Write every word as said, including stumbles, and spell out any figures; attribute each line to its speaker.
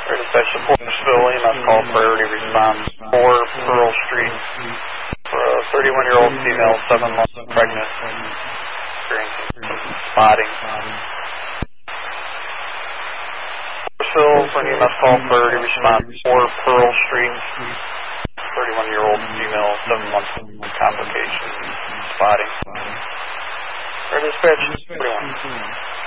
Speaker 1: Dispatch support Nashville, E M S call priority response four Pearl Street for a thirty-one-year-old female, seven months pregnant, experiencing spotting. Nashville for an E M S call priority response four Pearl Street, thirty-one-year-old female, seven months complication, spotting. Dispatch forty-one.